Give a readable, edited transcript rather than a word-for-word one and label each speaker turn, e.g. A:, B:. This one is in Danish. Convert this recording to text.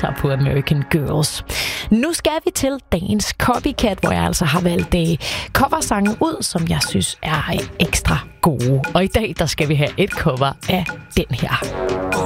A: her på American Girls. Nu skal vi til dagens Copycat, hvor jeg altså har valgt coversange ud, som jeg synes er ekstra gode. Og i dag, der skal vi have et cover af den her.